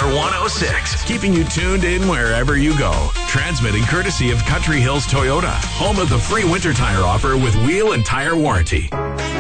106, keeping you tuned in wherever you go. Transmitting courtesy of Country Hills Toyota, home of the free winter tire offer with wheel and tire warranty.